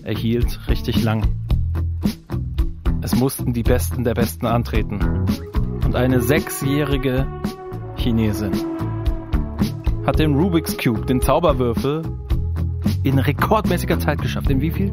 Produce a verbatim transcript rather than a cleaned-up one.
Er hielt richtig lang. Es mussten die Besten der Besten antreten. Und eine sechsjährige Chinesin hat den Rubik's Cube, den Zauberwürfel, in rekordmäßiger Zeit geschafft. In wie viel?